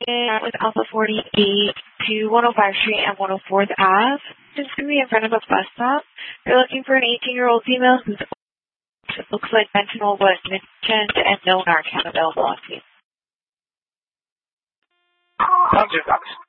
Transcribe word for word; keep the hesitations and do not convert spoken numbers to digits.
with Alpha forty-eight to one oh five Street and one oh fourth Ave. Just going to be in front of a bus stop. They're looking for an eighteen-year-old female who's it looks like fentanyl was mentioned and no Narcan available on scene. Roger, Fox.